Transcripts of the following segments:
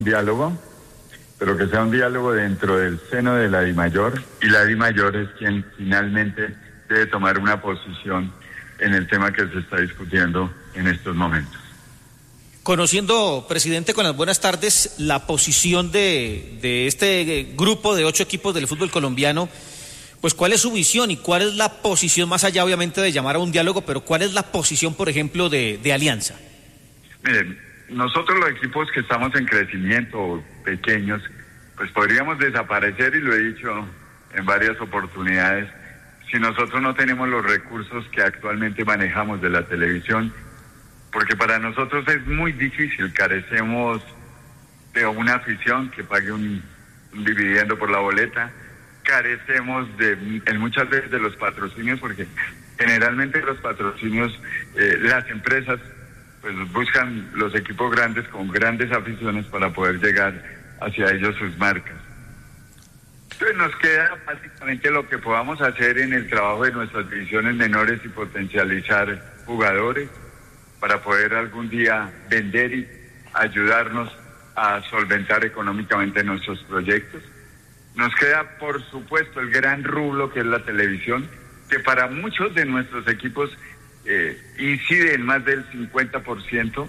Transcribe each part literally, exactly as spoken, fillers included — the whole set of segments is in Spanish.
diálogo, pero que sea un diálogo dentro del seno de la DIMAYOR, y la DIMAYOR es quien finalmente debe tomar una posición en el tema que se está discutiendo en estos momentos. Conociendo, presidente, con las buenas tardes, la posición de, de este grupo de ocho equipos del fútbol colombiano, pues ¿cuál es su visión y cuál es la posición, más allá obviamente de llamar a un diálogo, pero cuál es la posición, por ejemplo, de, de Alianza? Miren, nosotros los equipos que estamos en crecimiento, pequeños, pues podríamos desaparecer, y lo he dicho en varias oportunidades, si nosotros no tenemos los recursos que actualmente manejamos de la televisión, porque para nosotros es muy difícil, carecemos de una afición que pague un, un dividendo por la boleta, carecemos de, en muchas veces de los patrocinios, porque generalmente los patrocinios, eh, las empresas pues buscan los equipos grandes con grandes aficiones para poder llegar hacia ellos sus marcas. Entonces nos queda básicamente lo que podamos hacer en el trabajo de nuestras divisiones menores y potencializar jugadores para poder algún día vender y ayudarnos a solventar económicamente nuestros proyectos. Nos queda, por supuesto, el gran rublo que es la televisión, que para muchos de nuestros equipos eh, incide en más del cincuenta por ciento,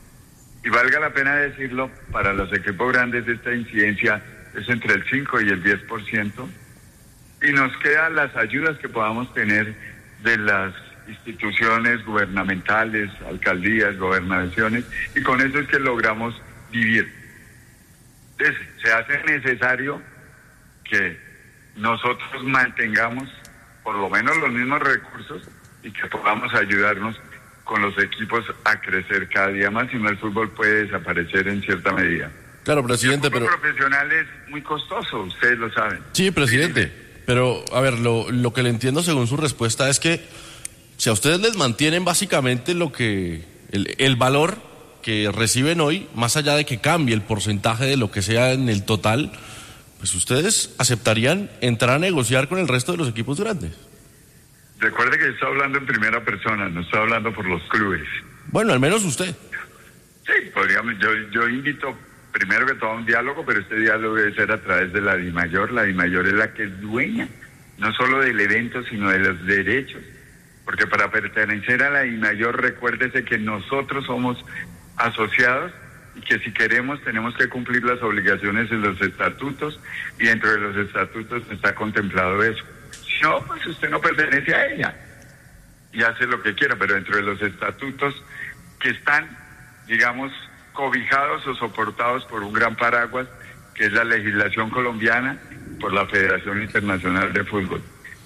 y valga la pena decirlo, para los equipos grandes esta incidencia es entre el cinco y el diez por ciento, y nos quedan las ayudas que podamos tener de las instituciones gubernamentales, alcaldías, gobernaciones, y con eso es que logramos vivir. Entonces, se hace necesario que nosotros mantengamos por lo menos los mismos recursos y que podamos ayudarnos con los equipos a crecer cada día más, si no el fútbol puede desaparecer en cierta medida. Claro, presidente, el fútbol pero... profesional es muy costoso, ustedes lo saben. Sí, presidente, pero a ver, lo, lo que le entiendo según su respuesta es que si a ustedes les mantienen básicamente lo que el, el valor que reciben hoy, más allá de que cambie el porcentaje de lo que sea en el total, pues ustedes aceptarían entrar a negociar con el resto de los equipos grandes. Recuerde que estoy hablando en primera persona, no estoy hablando por los clubes. Bueno, al menos usted. Sí, podríamos, yo, yo invito primero que todo a un diálogo, pero este diálogo debe ser a través de la DIMAYOR. La DIMAYOR es la que es dueña, no solo del evento, sino de los derechos. Porque para pertenecer a la DIMAYOR, recuérdese que nosotros somos asociados y que si queremos tenemos que cumplir las obligaciones en los estatutos, y dentro de los estatutos está contemplado eso. Si no, pues usted no pertenece a ella y hace lo que quiera, pero dentro de los estatutos que están, digamos, cobijados o soportados por un gran paraguas, que es la legislación colombiana, por la Federación Internacional de Fútbol.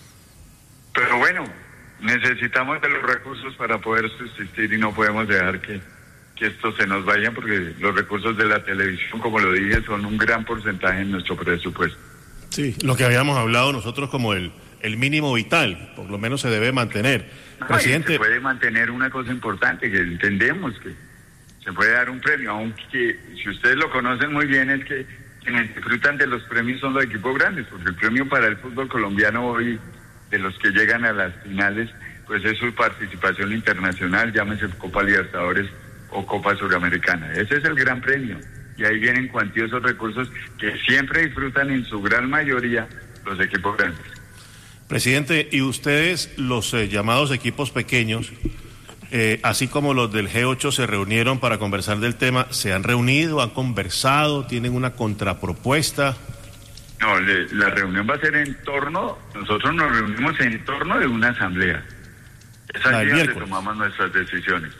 Pero bueno, necesitamos de los recursos para poder subsistir y no podemos dejar que, que esto se nos vaya, porque los recursos de la televisión, como lo dije, son un gran porcentaje en nuestro presupuesto. Sí, lo que habíamos hablado nosotros como el, el mínimo vital, por lo menos se debe mantener. No, Presidente, se puede mantener una cosa importante, que entendemos que se puede dar un premio, aunque si ustedes lo conocen muy bien, es que quienes disfrutan de los premios son los equipos grandes, porque el premio para el fútbol colombiano hoy, de los que llegan a las finales, pues es su participación internacional, llámese Copa Libertadores o Copa Suramericana. Ese es el gran premio, y ahí vienen cuantiosos recursos que siempre disfrutan en su gran mayoría los equipos grandes. presidente, y ustedes, los eh, llamados equipos pequeños, eh, así como los del G ocho, se reunieron para conversar del tema, ¿se han reunido, han conversado, tienen una contrapropuesta? No, le, la reunión va a ser en torno, nosotros nos reunimos en torno de una asamblea. Es allí donde tomamos nuestras decisiones.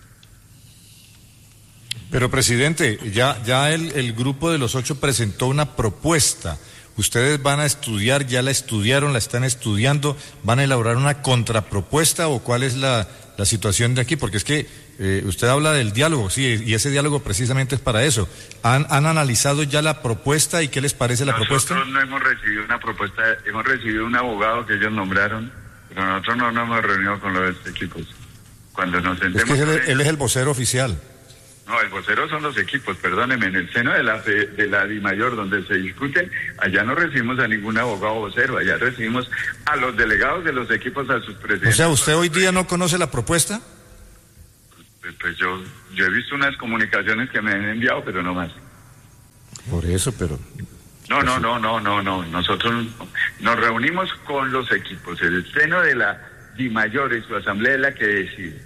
Pero, presidente, ya, ya el, el grupo de los ocho presentó una propuesta. ¿Ustedes van a estudiar, ya la estudiaron, la están estudiando, van a elaborar una contrapropuesta, o cuál es la, la situación de aquí? Porque es que eh, usted habla del diálogo, sí, y ese diálogo precisamente es para eso. ¿Han, han analizado ya la propuesta y qué les parece la nosotros propuesta? Nosotros no hemos recibido una propuesta, hemos recibido un abogado que ellos nombraron, pero nosotros no nos hemos reunido con los equipos. Cuando nos sentemos... Es que él, él es el vocero oficial. No, el vocero son los equipos, perdónenme, en el seno de la de la DIMAYOR, donde se discuten, allá no recibimos a ningún abogado vocero, allá recibimos a los delegados de los equipos, a sus presidentes. O sea, ¿usted hoy día no conoce la propuesta? Pues, pues yo, yo he visto unas comunicaciones que me han enviado, pero no más. Por eso, pero... No, no, no, no, no, no. Nosotros nos reunimos con los equipos. El seno de la DIMAYOR y su asamblea es la que decide.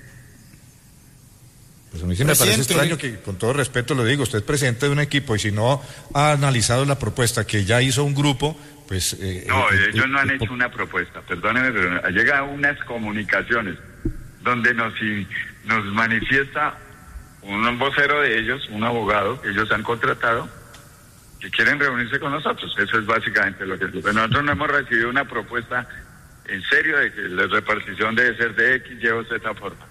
Pues a mí sí me parece extraño que, con todo respeto lo digo, usted es presidente de un equipo y si no ha analizado la propuesta que ya hizo un grupo, pues... Eh, no, eh, ellos eh, no han eh, hecho una propuesta, perdóneme, pero ha llegado unas comunicaciones donde nos, nos manifiesta un vocero de ellos, un abogado que ellos han contratado, que quieren reunirse con nosotros. Eso es básicamente lo que... Pero nosotros no hemos recibido una propuesta en serio de que la repartición debe ser de X, Y o Z forma.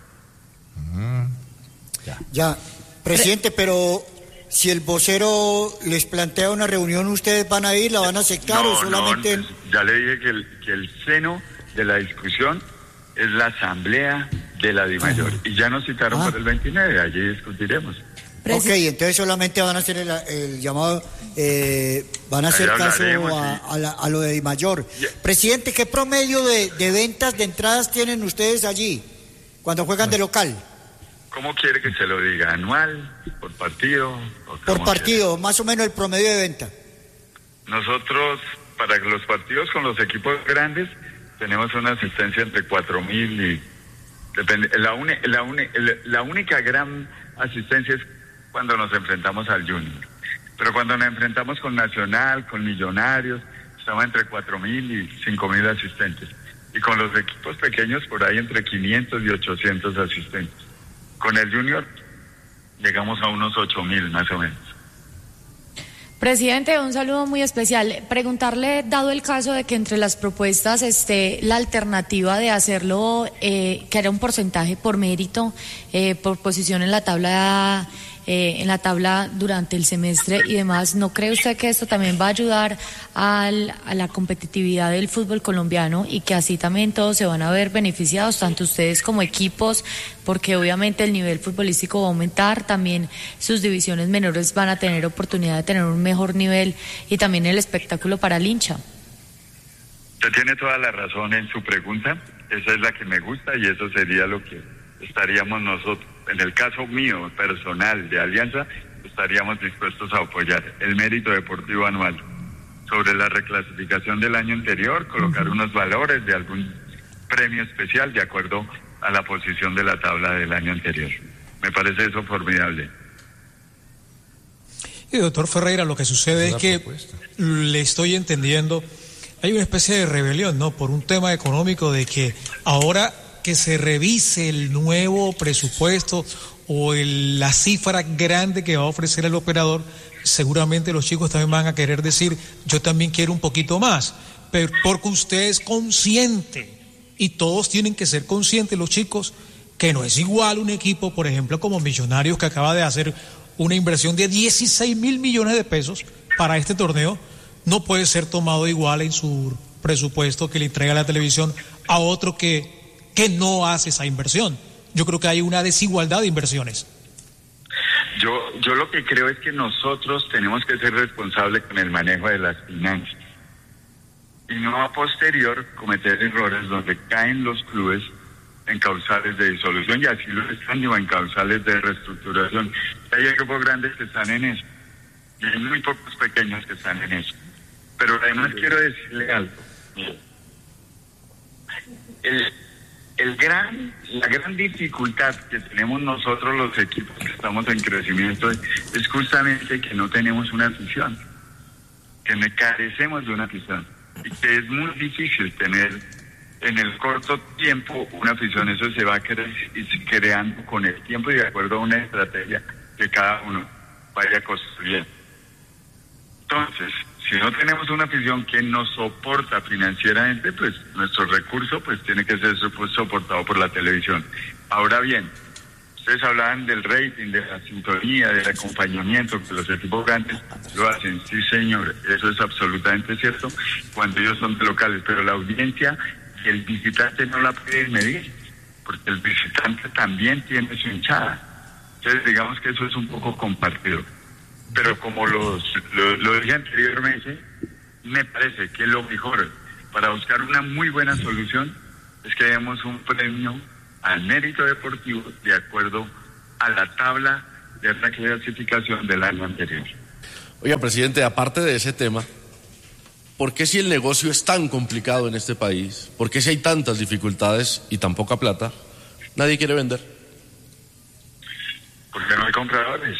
Mm, ya. ya, presidente, pero si el vocero les plantea una reunión, ¿ustedes van a ir, la van a aceptar no, o solamente...? No, ya le dije que el, que el seno de la discusión es la asamblea de la DIMAYOR. Ah. Y ya nos citaron ah. para el veintinueve, allí discutiremos. Ok, entonces solamente van a hacer el, el llamado, eh, van a hacer Allá caso a, a, la, a lo de DIMAYOR. Yeah. Presidente, ¿qué promedio de, de ventas, de entradas tienen ustedes allí cuando juegan de local? ¿Cómo quiere que se lo diga? ¿Anual? ¿Por partido? Por partido, quiere? Más o menos el promedio de venta. Nosotros, para los partidos con los equipos grandes, tenemos una asistencia entre cuatro mil y... Depende, la, uni, la, uni, la única gran asistencia es cuando nos enfrentamos al Junior. Pero cuando nos enfrentamos con Nacional, con Millonarios, estamos entre cuatro mil y cinco mil asistentes. Y con los equipos pequeños, por ahí entre quinientos y ochocientos asistentes. Con el Junior llegamos a unos ocho mil más o menos. Presidente, un saludo muy especial. Preguntarle, dado el caso de que entre las propuestas esté la alternativa de hacerlo, eh, que era un porcentaje por mérito, eh, por posición en la tabla eh, en la tabla durante el semestre y demás, ¿no cree usted que esto también va a ayudar al, a la competitividad del fútbol colombiano y que así también todos se van a ver beneficiados, tanto ustedes como equipos, porque obviamente el nivel futbolístico va a aumentar, también sus divisiones menores van a tener oportunidad de tener un mejor nivel y también el espectáculo para el hincha? Usted tiene toda la razón en su pregunta, esa es la que me gusta y eso sería lo que estaríamos nosotros, en el caso mío personal de Alianza, estaríamos dispuestos a apoyar el mérito deportivo anual sobre la reclasificación del año anterior, colocar unos valores de algún premio especial de acuerdo a la posición de la tabla del año anterior. Me parece eso formidable. Y doctor Ferreira, lo que sucede es, es que propuesta. Le estoy entendiendo, hay una especie de rebelión, ¿no? Por un tema económico de que ahora que se revise el nuevo presupuesto o el, la cifra grande que va a ofrecer el operador, seguramente los chicos también van a querer decir, yo también quiero un poquito más, pero porque usted es consciente, y todos tienen que ser conscientes los chicos, que no es igual un equipo, por ejemplo, como Millonarios, que acaba de hacer una inversión de dieciséis mil millones de pesos para este torneo, no puede ser tomado igual en su presupuesto que le entrega la televisión a otro que que no hace esa inversión. Yo creo que hay una desigualdad de inversiones. Yo, yo lo que creo es que nosotros tenemos que ser responsables con el manejo de las finanzas y no a posterior cometer errores donde caen los clubes en causales de disolución y así lo están o en causales de reestructuración. Hay equipos grandes que están en eso y hay muy pocos pequeños que están en eso. Pero además quiero decirle algo. El El gran, la gran dificultad que tenemos nosotros los equipos que estamos en crecimiento es, es justamente que no tenemos una afición, que me carecemos de una afición y que es muy difícil tener en el corto tiempo una afición. Eso se va cre- creando con el tiempo y de acuerdo a una estrategia que cada uno vaya construyendo. Entonces, si no tenemos una afición que nos soporta financieramente, pues nuestro recurso pues tiene que ser soportado por la televisión. Ahora bien, ustedes hablaban del rating, de la sintonía, del acompañamiento, que los equipos grandes lo hacen. Sí, señor, eso es absolutamente cierto cuando ellos son locales, pero la audiencia y el visitante no la pueden medir, porque el visitante también tiene su hinchada. Entonces, digamos que eso es un poco compartido. Pero como los, lo, lo dije anteriormente, me parece que lo mejor para buscar una muy buena solución es que demos un premio al mérito deportivo de acuerdo a la tabla de reclasificación del año anterior. Oiga, presidente, aparte de ese tema, ¿por qué si el negocio es tan complicado en este país, por qué si hay tantas dificultades y tan poca plata, nadie quiere vender? Porque no hay compradores.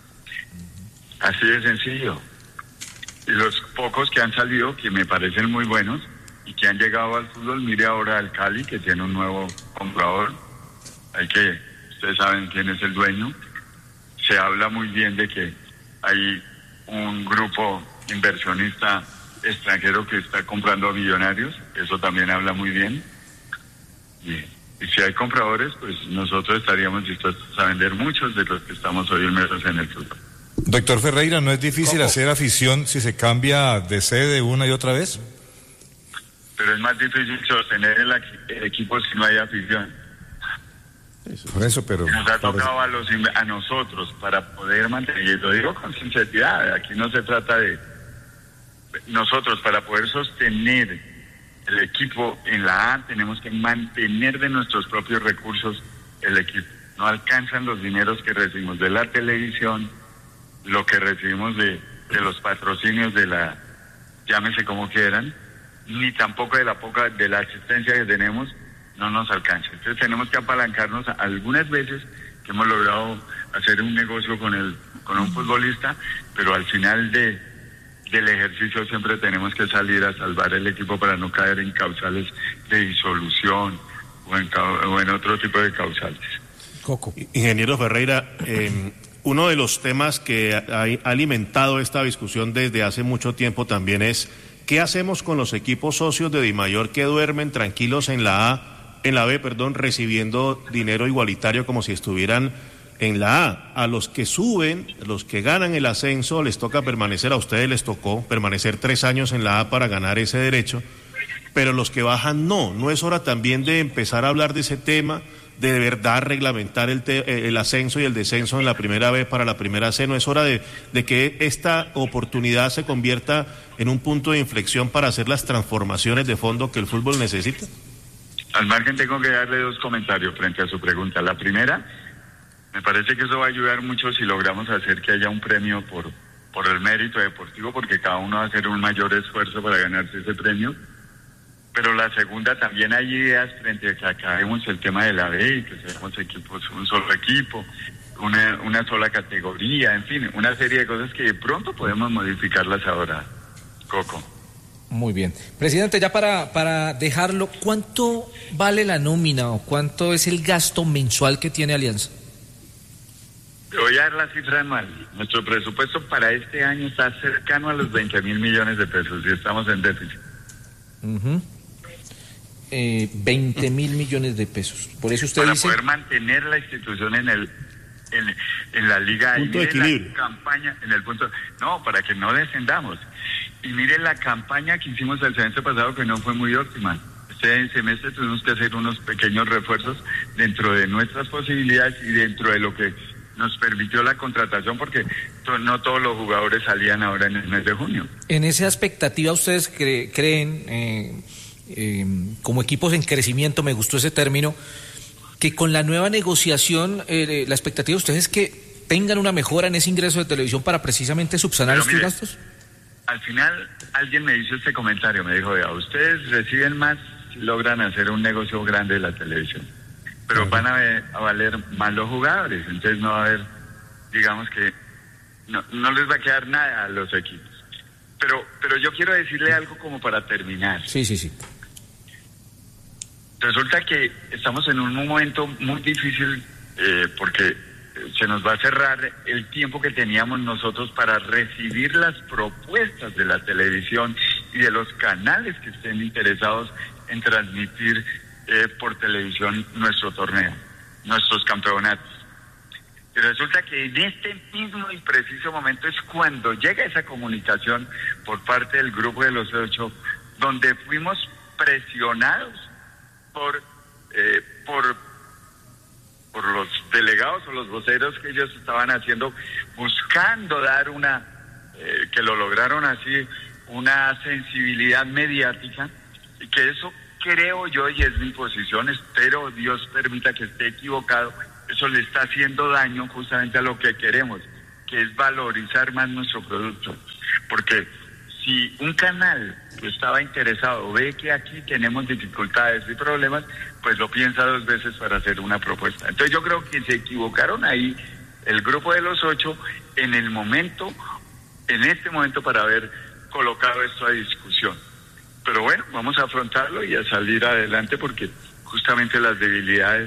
Así de sencillo. Y los pocos que han salido, que me parecen muy buenos, y que han llegado al fútbol, mire ahora al Cali, que tiene un nuevo comprador. Hay que, ustedes saben quién es el dueño. Se habla muy bien de que hay un grupo inversionista extranjero que está comprando a Millonarios, eso también habla muy bien. Y, y si hay compradores, pues nosotros estaríamos dispuestos a vender muchos de los que estamos hoy inmersos en el fútbol. Doctor Ferreira, ¿no es difícil ¿Cómo? hacer afición si se cambia de sede una y otra vez? Pero es más difícil sostener el, el equipo si no hay afición. Por eso, pero... Nos ha tocado a, los, a nosotros para poder mantener, y lo digo con sinceridad, aquí no se trata de... Nosotros para poder sostener el equipo en la A tenemos que mantener de nuestros propios recursos el equipo. No alcanzan los dineros que recibimos de la televisión, lo que recibimos de, de los patrocinios de la, llámese como quieran, ni tampoco de la poca, de la asistencia que tenemos, no nos alcanza. Entonces tenemos que apalancarnos algunas veces que hemos logrado hacer un negocio con el, con un futbolista, pero al final de, del ejercicio siempre tenemos que salir a salvar el equipo para no caer en causales de disolución o en, o en otro tipo de causales. Coco. Ingeniero Ferreira, eh, uno de los temas que ha alimentado esta discusión desde hace mucho tiempo también es ¿qué hacemos con los equipos socios de Dimayor que duermen tranquilos en la A, en la B, perdón, recibiendo dinero igualitario como si estuvieran en la A? A los que suben, los que ganan el ascenso, les toca permanecer, a ustedes les tocó permanecer tres años en la A para ganar ese derecho, pero los que bajan no. ¿No es hora también de empezar a hablar de ese tema, de, de verdad reglamentar el, te, el ascenso y el descenso en la primera B para la primera C? ¿No es hora de, de que esta oportunidad se convierta en un punto de inflexión para hacer las transformaciones de fondo que el fútbol necesita? Al margen tengo que darle dos comentarios frente a su pregunta. La primera, me parece que eso va a ayudar mucho si logramos hacer que haya un premio por, por el mérito deportivo, porque cada uno va a hacer un mayor esfuerzo para ganarse ese premio. Pero la segunda, también hay ideas frente a que acabemos el tema de la B y que seamos equipos, un solo equipo, una, una sola categoría, en fin, una serie de cosas que de pronto podemos modificarlas ahora, Coco. Muy bien. Presidente, ya para, para dejarlo, ¿cuánto vale la nómina o cuánto es el gasto mensual que tiene Alianza? Te voy a dar la cifra anual. Nuestro presupuesto para este año está cercano a los veinte mil millones de pesos y estamos en déficit. Uh-huh. Eh, veinte mil millones de pesos. Por eso usted para dice... poder mantener la institución en el en, en la liga. Punto y de equilibrio. La campaña en el punto, no, para que no descendamos. Y miren la campaña que hicimos el semestre pasado, que no fue muy óptima. Este semestre tuvimos que hacer unos pequeños refuerzos dentro de nuestras posibilidades y dentro de lo que nos permitió la contratación, porque to, no todos los jugadores salían ahora en el mes de junio. En esa expectativa, ¿ustedes cre creen, eh, eh, como equipos en crecimiento, me gustó ese término, que con la nueva negociación, eh, la expectativa de ustedes es que tengan una mejora en ese ingreso de televisión para precisamente subsanar estos mire, gastos? Al final, alguien me hizo este comentario, me dijo, vea, ustedes reciben más si logran hacer un negocio grande de la televisión, pero uh-huh. van a, ver, a valer más los jugadores, entonces no va a haber, digamos que, no, no les va a quedar nada a los equipos. Pero, pero yo quiero decirle algo como para terminar. Sí, sí, sí. Resulta que estamos en un momento muy difícil eh, porque se nos va a cerrar el tiempo que teníamos nosotros para recibir las propuestas de la televisión y de los canales que estén interesados en transmitir eh, por televisión nuestro torneo, nuestros campeonatos. Y resulta que en este mismo y preciso momento es cuando llega esa comunicación por parte del grupo de los ocho, donde fuimos presionados por eh, por por los delegados o los voceros que ellos estaban haciendo, buscando dar una, eh, que lo lograron así, una sensibilidad mediática, y que eso creo yo, y es mi posición, espero Dios permita que esté equivocado, eso le está haciendo daño justamente a lo que queremos, que es valorizar más nuestro producto. Porque si un canal que estaba interesado ve que aquí tenemos dificultades y problemas, pues lo piensa dos veces para hacer una propuesta. Entonces yo creo que se equivocaron ahí el grupo de los ocho en el momento, en este momento, para haber colocado esto a discusión. Pero bueno, vamos a afrontarlo y a salir adelante, porque justamente las debilidades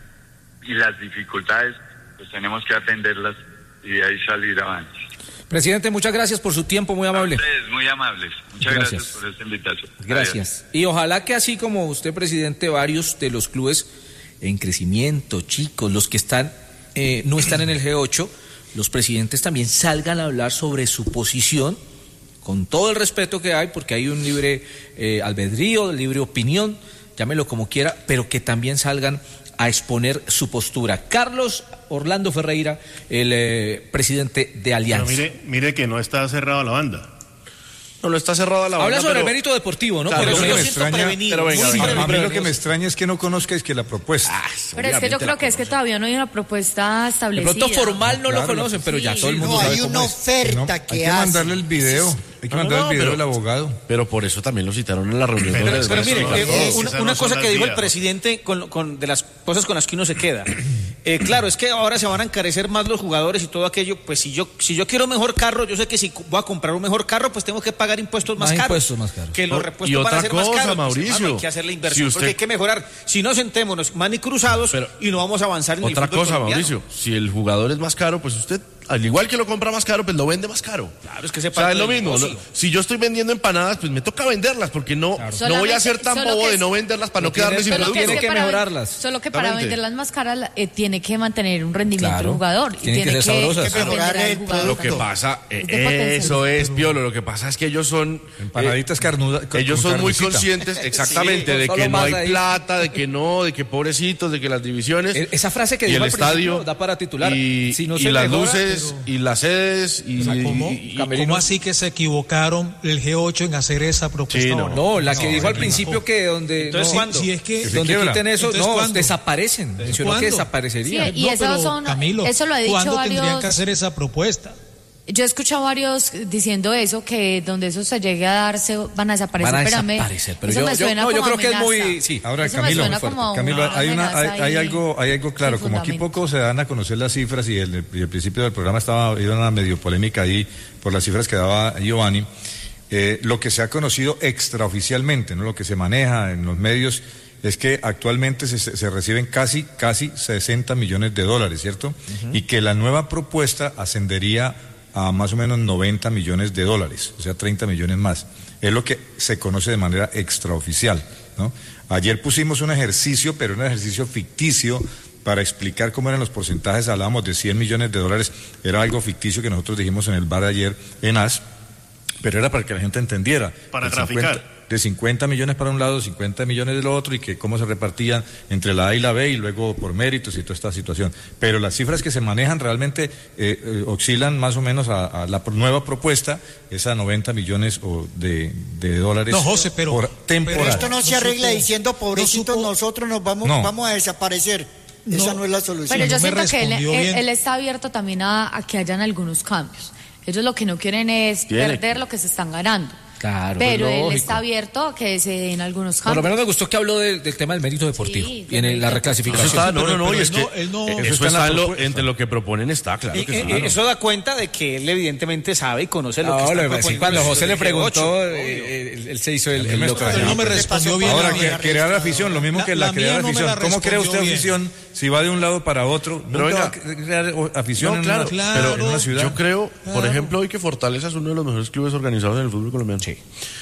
y las dificultades pues tenemos que atenderlas y de ahí salir avante. Presidente, muchas gracias por su tiempo, muy amable. A ustedes, muy amables. Muchas gracias, gracias por esta invitación. Gracias. Adiós. Y ojalá que así como usted, presidente, varios de los clubes en crecimiento, chicos, los que están eh, no están en el G ocho, los presidentes también salgan a hablar sobre su posición, con todo el respeto que hay, porque hay un libre eh, albedrío, libre opinión, llámelo como quiera, pero que también salgan a exponer su postura. Carlos Orlando Ferreira, el eh, presidente de Alianza. Pero mire, mire que no está cerrada la banda. No, no está cerrada la banda. Habla sobre pero... el mérito deportivo, ¿no? Claro, Por eso lo yo que me siento extraña- prevenido. pero venga, muy venga, A mí lo prevenido. que me extraña es que no conozca es que la propuesta. Ah, Pero es que yo creo que es que todavía no hay una propuesta De establecida. pronto formal no Claro, lo conocen, pero ya sí. todo el mundo No, sabe hay cómo una es. oferta No, hay que que hace. mandarle el video. Hay que No, no, mandar no, el video pero- del abogado. Pero por eso también lo citaron en la reunión. Pero- de- Pero de- mire, Eso eh, no, eh, esas una, no una son cosa las que dijo el vías. presidente con, con de las cosas con las que uno se queda. Eh, claro, es que ahora se van a encarecer más los jugadores y todo aquello. Pues si yo si yo quiero mejor carro, yo sé que si voy a comprar un mejor carro, pues tengo que pagar impuestos más, Más caros. impuestos más caros. Que los No, repuestos y van a otra ser más cosa, caros. Pues, Mauricio, hermano, hay que hacer la inversión, si usted- porque hay que mejorar. Si no, sentémonos, mani cruzados, Pero- y no vamos a avanzar en Otra el fútbol cosa, colombiano. Mauricio, si el jugador es más caro, pues usted, al igual que lo compra más caro, pues lo vende más caro. Claro, es que ese O sea, parte es lo del mismo. negocio. ¿no? Si yo estoy vendiendo empanadas, pues me toca venderlas, porque no, no voy a ser tan Solamente- bobo solo de que no es- venderlas para no tiene- quedarme sin solo Solo producto. tiene que para ven- mejorarlas. Solo que para Exactamente. venderlas más caras eh, tiene que mantener un rendimiento Claro, el jugador. Y tienen que tiene ser sabrosas. que Mejorar atender al el jugador. Lo que pasa, eh, Es de potencia. eso es, Piolo, lo que pasa es que ellos son... Empanaditas carnudas. eh, ellos son muy conscientes, exactamente, Sí, de solo que no más hay ahí. plata, de que no, de que pobrecitos, de que las divisiones... E- Esa frase que y dijo el al principio estadio da para titular. y, Si no y se las mejora, luces y las sedes y, O sea, ¿cómo, y- y- y ¿cómo así que se equivocaron el G ocho en hacer esa propuesta? Sí, no. ahora? No, la que No, dijo al no, principio no. que donde Entonces, no, si- si es que- donde quiebra. quiten eso, Entonces, no, ¿cuándo? desaparecen. Mencionó que ¿Cuándo? Sí, desaparecerían. y No, esas pero, son- Camilo, eso lo ha dicho ¿cuándo tendrían varios- que hacer esa propuesta? Yo he escuchado varios diciendo eso, que donde eso se llegue a darse van a desaparecer. Van a pero me- desaparecer, pero eso yo- me yo- suena no, yo como creo que es muy- amenaza. sí. Ahora, Eso me Camilo, suena muy fuerte. como Camilo, una hay, una, hay, amenaza hay ahí algo, hay algo claro, sin como aquí fundamento. poco se dan a conocer las cifras y el, y el principio del programa estaba había una medio polémica ahí por las cifras que daba Giovanni, eh, lo que se ha conocido extraoficialmente, ¿no? Lo que se maneja en los medios es que actualmente se, se reciben casi, casi sesenta millones de dólares, ¿cierto? Y que la nueva propuesta ascendería a más o menos noventa millones de dólares, o sea, treinta millones más. Es lo que se conoce de manera extraoficial, ¿no? Ayer pusimos un ejercicio, pero un ejercicio ficticio, para explicar cómo eran los porcentajes. Hablábamos de cien millones de dólares, era algo ficticio que nosotros dijimos en el bar ayer en A S, pero era para que la gente entendiera. Para De graficar. cincuenta de cincuenta millones para un lado, cincuenta millones del otro, y que cómo se repartían entre la A y la B, y luego por méritos y toda esta situación. Pero las cifras que se manejan realmente eh, eh, oscilan más o menos a, a la nueva propuesta, es a noventa millones o de, de dólares No, José, pero- por temporada. Pero esto no se No arregla supo- diciendo, pobrecitos, no supo- nosotros nos vamos, No. vamos a desaparecer. Esa No. no es la solución. Pero yo no me siento que él, respondió él- bien. él está abierto también a, a que hayan algunos cambios. Ellos lo que no quieren es Tiene perder que. lo que se están ganando. Claro, Pero es él lógico. está abierto a que se den algunos Por lo cambios. menos me gustó que habló del, del tema del mérito deportivo. Sí, y en del la mérito reclasificación. Eso está, no, pero- no, no, pero y es él que no- él no- eso, Eso está está, en la en lo- propuesta. entre lo que proponen está, claro Y- que y- sí. y eso da cuenta de que él evidentemente sabe y conoce lo que No, está lo que pasa es que proponiendo cuando el José le G ocho. preguntó, eh, él, él se hizo el, el loco. Pero no me respondió bien. Ahora, a mí. que, crear la afición, lo mismo La- que la, la crear mía no me afición. la ¿Cómo crea usted respondió afición si va de un lado para otro? Pero Nunca venga. va a crear o- afición No, en, claro, una, claro. en una ciudad. Yo creo, por Claro. ejemplo, hoy que Fortaleza es uno de los mejores clubes organizados en el fútbol colombiano. Sí.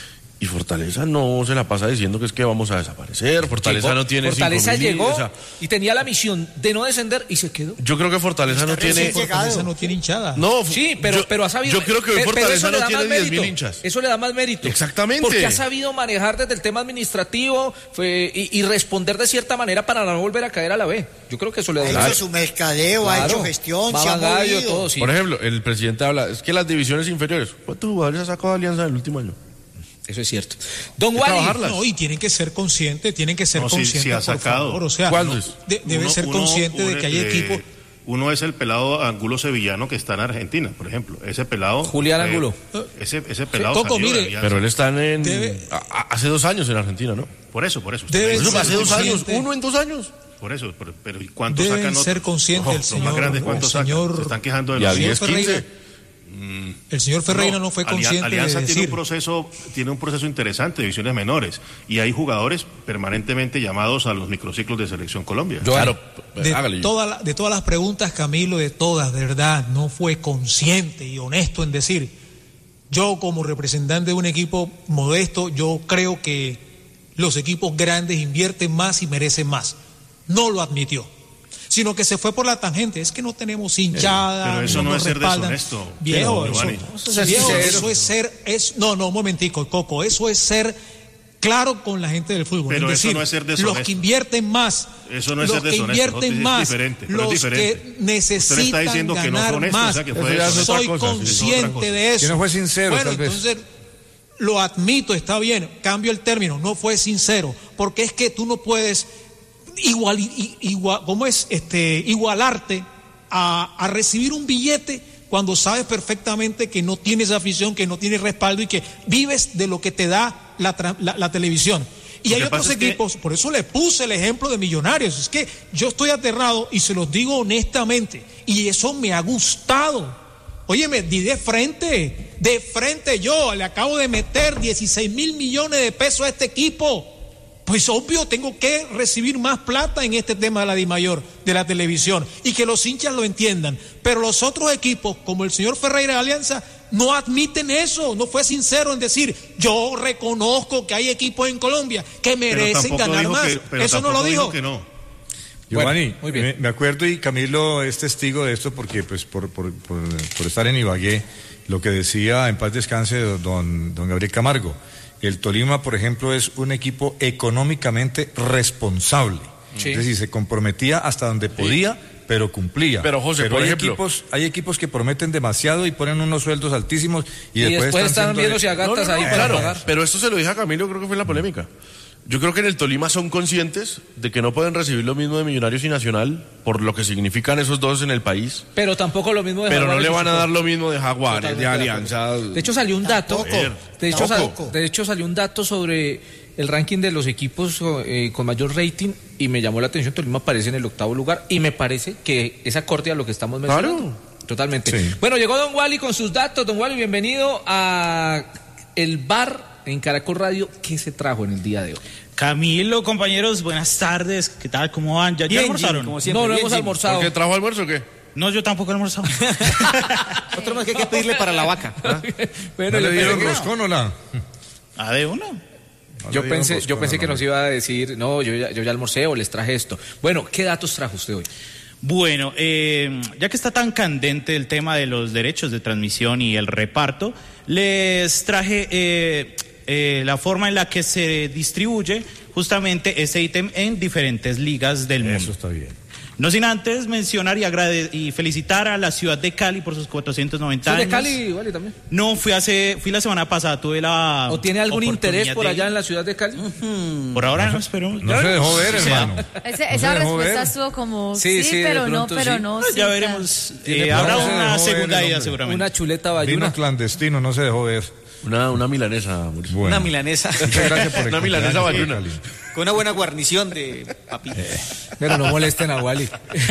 Y Fortaleza no se la pasa diciendo que es que vamos a desaparecer. Fortaleza Llegó, no tiene Fortaleza cinco mil, llegó o sea, y tenía la misión de no descender y se quedó. yo creo que Fortaleza no recién tiene. llegado. Fortaleza no tiene hinchada. No, Sí, pero, yo, pero ha sabido. Yo creo que hoy pe- pero Fortaleza eso le no da tiene más diez mil mérito. hinchas. Eso le da más mérito. Exactamente. Porque ha sabido manejar desde el tema administrativo fue, y, y responder de cierta manera para no volver a caer a la B. Yo creo que eso le da Ha más hecho su mercadeo, ha hecho gestión, se ha Gallo, movido. todo, sí. Por ejemplo, el presidente habla, es que las divisiones inferiores, ¿cuántos jugadores ha sacado Alianza en el último año? Eso es cierto. Don Hay que Wally, trabajarlas. No, y tienen que ser conscientes, tienen que ser No, sí, conscientes, sí ha por sacado. favor. O sea, ¿Cuándo no, es? de- debe Uno- ser uno- consciente de uno que hay de- equipos. Uno es el pelado Angulo sevillano que está en Argentina, por ejemplo. Ese pelado... Julián eh, Angulo. Ese, ese pelado Coco, salió de mire, Alianza. Pero él está en... Debe- a- a- hace dos años en Argentina, ¿no? Por eso, por eso. Debe Eso ser fue hace dos años. consciente. Uno en dos años. Por eso, pero, pero ¿y cuántos Deben sacan otros? ser conscientes el Los señor- más grandes, el ¿cuántos señor- sacan? Se están quejando de Y a los... señor diez, quince. Ferreira- El señor Ferreira no, fue Alia- consciente Alianza de tiene decir... un proceso, tiene un proceso interesante de divisiones menores y hay jugadores permanentemente llamados a los microciclos de Selección Colombia. Claro, De, hágale. toda la- de todas las preguntas, Camilo, de todas, de verdad, no fue consciente y honesto en decir, yo como representante de un equipo modesto, yo creo que los equipos grandes invierten más y merecen más. No lo admitió, sino que se fue por la tangente, es que no tenemos hinchada, Pero eso no nos es ser respaldan. deshonesto, Viejo, pero, eso, Giovanni. Eso es ser viejo, sincero. eso es ser, es, no, no, un momentico, Coco, eso es ser claro con la gente del fútbol. Pero es eso decir, no es ser los deshonesto. que invierten más, Eso no es los ser que deshonesto, invierten es más, diferente, pero es los diferente. que Usted le necesitan está diciendo que no ganar fue honesto, más. o sea, que fue Eso ya es otra Soy cosa, sí, eso es otra consciente cosa. de eso. Que no fue sincero, Bueno, tal vez. entonces lo admito, está bien, cambio el término, no fue sincero, porque es que tú no puedes igual, i- igual ¿cómo es? Este, igualarte a, a recibir un billete cuando sabes perfectamente que no tienes afición, que no tienes respaldo y que vives de lo que te da la, tra- la, la televisión. Y Lo hay que otros pasa es que- equipos, por eso le puse el ejemplo de Millonarios. Es que yo estoy aterrado y se los digo honestamente, y eso me ha gustado. Oye, me di de frente, de frente yo, le acabo de meter dieciséis mil millones de pesos a este equipo. Pues obvio, tengo que recibir más plata en este tema de la DIMAYOR, de la televisión, y que los hinchas lo entiendan. Pero los otros equipos, como el señor Ferreira de Alianza, no admiten eso, no fue sincero en decir, yo reconozco que hay equipos en Colombia que Pero merecen tampoco ganar dijo más. que- pero Eso no lo tampoco dijo. que no. Giovanni, Bueno, muy bien. Me, me acuerdo y Camilo es testigo de esto porque pues por, por, por, por estar en Ibagué, lo que decía en paz descanse don, don Gabriel Camargo, el Tolima, por ejemplo, es un equipo económicamente responsable. Sí. Es decir, se comprometía hasta donde podía, pero cumplía. Pero, José, por hay ejemplo- equipos, hay equipos que prometen demasiado y ponen unos sueldos altísimos y, Y después están siendo- viéndose a gatas No, no, no, ahí para claro, pagar. pero esto se lo dije a Camilo, creo que fue en la polémica. Yo creo que en el Tolima son conscientes de que no pueden recibir lo mismo de Millonarios y Nacional por lo que significan esos dos en el país, Pero tampoco lo mismo de pero no Jaguares le y van a Chocó. dar lo mismo de Jaguares, Totalmente de de acuerdo. Alianza. De hecho salió un dato, Tampoco. de hecho, sal- Tampoco. de hecho salió un dato sobre el ranking de los equipos eh, con mayor rating y me llamó la atención, Tolima aparece en el octavo lugar y me parece que es acorde a lo que estamos mencionando. Claro. Totalmente. Sí. Bueno, llegó Don Wally con sus datos. Don Wally, bienvenido a el bar en Caracol Radio. ¿Qué se trajo en el día de hoy? Camilo, compañeros, buenas tardes. ¿Qué tal? ¿Cómo van? ¿Ya, ya Bien, almorzaron? Jimmy, como siempre. No, no bien, hemos Jimmy. almorzado. ¿Por qué trajo almuerzo o qué? No, yo tampoco he almorzado. Otro más que hay que pedirle para la vaca. ¿ah? Bueno, ¿No le yo dieron pensé- roscón o la? ¿Ah, de uno? Yo le dieron pensé, yo roscón pensé a que la- nos iba a decir, no, yo ya, yo ya almorcé o les traje esto. Bueno, ¿qué datos trajo usted hoy? Bueno, eh, ya que está tan candente el tema de los derechos de transmisión y el reparto, les traje eh, eh, la forma en la que se distribuye justamente ese ítem en diferentes ligas del mundo. Eso está bien. No sin antes mencionar y, agrade- y felicitar a la ciudad de Cali por sus cuatrocientos noventa ¿Son de años. Cali, Wally, también? No, fui hace, fui la semana pasada, tuve la ¿O tiene algún interés oportunidad por de allá ir. en la ciudad de Cali? Por ahora no, espero. No se dejó ver, Sí, sea. hermano. Ese- No esa se dejó respuesta ver. estuvo como Sí, sí, sí, de pero no, pronto pero sí. no. Pues sí, ya claro. veremos. Tiene Eh, habrá plata. No se una dejó ver segunda el ida hombre. seguramente. Una chuleta Vino bayuna. clandestino, no se dejó ver. Una, una milanesa, Mauricio. Bueno. Una milanesa. Muchas gracias por el Una milanesa cumpleaños, bayuna. Cali. Con una buena guarnición de papitas. Pero no molesten a Wally.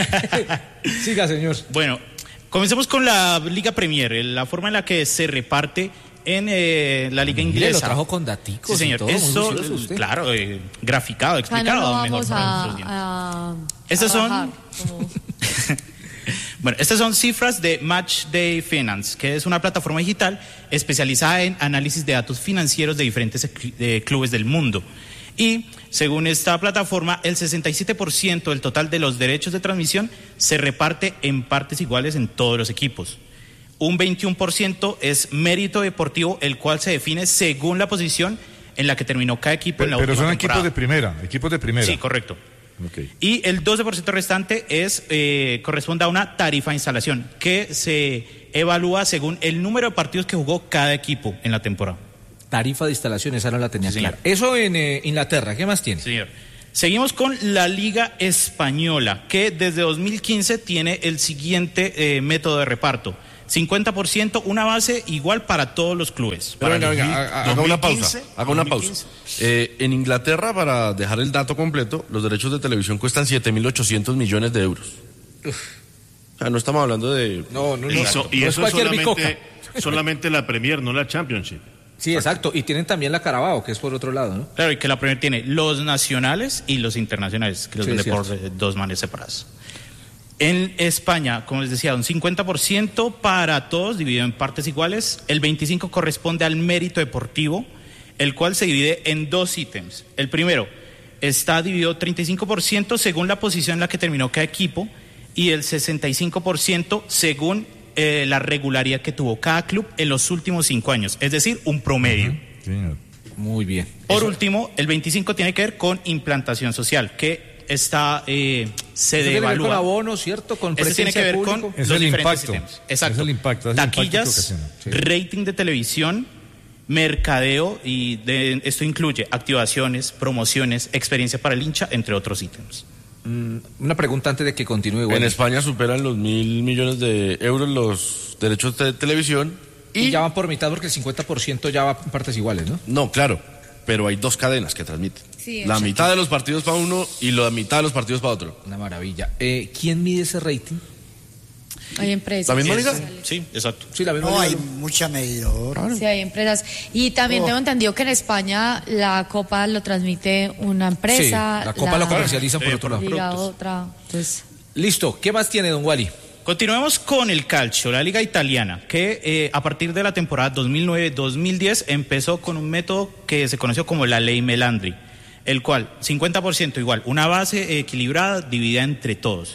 Siga, señor. Bueno, comencemos con la Liga Premier, eh, la forma en la que se reparte en eh, la Liga Mire, Inglesa. lo trajo con daticos Sí, señor. y todo, muy Esto, juicioso usted. claro, eh, graficado, O sea, no explicado lo mejor vamos para a, nuestros dientes. a, Estas a son- bajar, como- Bueno, estas son cifras de Match Day Finance, que es una plataforma digital especializada en análisis de datos financieros de diferentes cl- de clubes del mundo. Y según esta plataforma, el sesenta y siete por ciento del total de los derechos de transmisión se reparte en partes iguales en todos los equipos. Un veintiuno por ciento es mérito deportivo, el cual se define según la posición en la que terminó cada equipo en la Pero, pero última son equipos temporada. de primera, equipos de primera. Sí, correcto. Ok. Y el doce por ciento restante es eh, corresponde a una tarifa de instalación que se evalúa según el número de partidos que jugó cada equipo en la temporada. Tarifa de instalación, esa no la tenía Sí, clara. señor. Eso en eh, Inglaterra, ¿qué más tiene? Señor. Seguimos con la Liga Española, que desde dos mil quince tiene el siguiente eh, método de reparto. cincuenta por ciento, una base igual para todos los clubes. Pero venga, venga, haga, haga una pausa. Haga una dos mil quince. pausa. Eh, en Inglaterra, para dejar el dato completo, los derechos de televisión cuestan siete mil ochocientos millones de euros. Uf. O sea, no estamos hablando de... No, no, no. Y eso, y no eso es es cualquier solamente, solamente la Premier, no la Championship. Sí, exacto. Y tienen también la Carabao, que es por otro lado, ¿no? Claro, y que la Premier tiene los nacionales y los internacionales, que los Sí, vende es por eh, dos manes separados. En España, como les decía, un cincuenta por ciento para todos, dividido en partes iguales. El veinticinco por ciento corresponde al mérito deportivo, el cual se divide en dos ítems. El primero está dividido treinta y cinco por ciento según la posición en la que terminó cada equipo y el sesenta y cinco por ciento según eh, la regularidad que tuvo cada club en los últimos cinco años, es decir, un promedio. Uh-huh. Sí, muy bien. Por Eso. último, el veinticinco por ciento tiene que ver con implantación social, que está eh, se Eso tiene que ver devalúa. con abono, ¿cierto? Con Eso tiene presencia que ver de con público. Es los el diferentes impacto. ítems. Exacto. Es el impacto, es el impacto que Taquillas, ocasiona. Sí. rating de televisión, mercadeo, y de, esto incluye activaciones, promociones, experiencia para el hincha, entre otros ítems. Mm, una pregunta antes de que continúe. En Wally. España superan los mil millones de euros los derechos de televisión. Y, y ya van por mitad porque el cincuenta por ciento ya va en partes iguales, ¿no? No, claro, pero hay dos cadenas que transmiten. Sí, la exacto. mitad de los partidos para uno y la mitad de los partidos para otro. Una maravilla. Eh, ¿Quién mide ese rating? Hay empresas. ¿La misma liga? Sí, exacto. Sí, la misma No, liga, hay ¿no? mucha medidora. Sí, hay empresas. Y también Oh. tengo entendido que en España la Copa lo transmite una empresa. Sí, la Copa lo comercializan por Sí, otro por lado. Liga productos. otra. Pues, Listo. ¿Qué más tiene, don Wally? Continuemos con el calcio, la liga italiana, que eh, a partir de la temporada dos mil nueve dos mil diez empezó con un método que se conoció como la ley Melandri, el cual cincuenta por ciento igual, una base equilibrada dividida entre todos.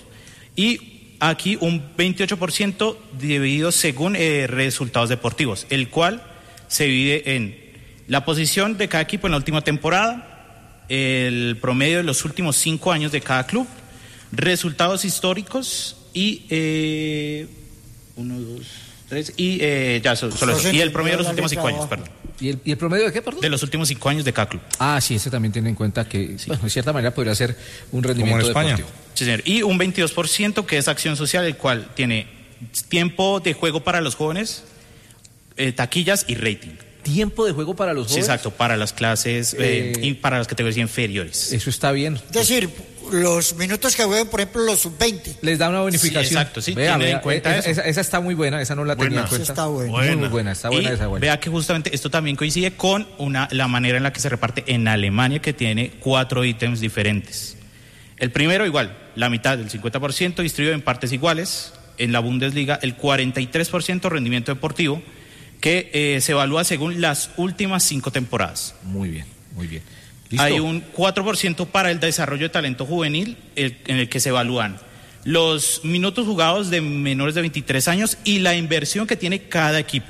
Y aquí un veintiocho por ciento dividido según eh, resultados deportivos, el cual se divide en la posición de cada equipo en la última temporada, el promedio de los últimos cinco años de cada club, resultados históricos y eh, uno, dos, tres y eh, ya solo, solo eso. Y el promedio de los últimos cinco años, perdón. ¿Y el, ¿Y el promedio de qué, perdón? De los últimos cinco años de cada club. Ah, sí, ese también tiene en cuenta que, bueno, de cierta manera podría ser un rendimiento Como en España. deportivo. Sí, señor. Y un veintidós por ciento que es acción social, el cual tiene tiempo de juego para los jóvenes, eh, taquillas y rating. ¿Tiempo de juego para los Sí, jóvenes? exacto, para las clases eh, Eh, y para las categorías inferiores. Eso está bien. Es decir, los minutos que jueguen, por ejemplo, los sub veinte. Les da una bonificación. Sí, exacto, sí, Vea, tienen vea, en cuenta esa, eso. esa, esa está muy buena, esa no la tenía Buena. en cuenta. Esa está buena. Muy, muy Buena. buena, está buena Y esa buena. vea que justamente esto también coincide con una, la manera en la que se reparte en Alemania, que tiene cuatro ítems diferentes. El primero, igual, la mitad, el cincuenta por ciento distribuido en partes iguales. En la Bundesliga, el cuarenta y tres por ciento rendimiento deportivo, que eh, se evalúa según las últimas cinco temporadas. Muy bien, muy bien. ¿Listo? Hay un cuatro por ciento para el desarrollo de talento juvenil, el- en el que se evalúan los minutos jugados de menores de veintitrés años y la inversión que tiene cada equipo.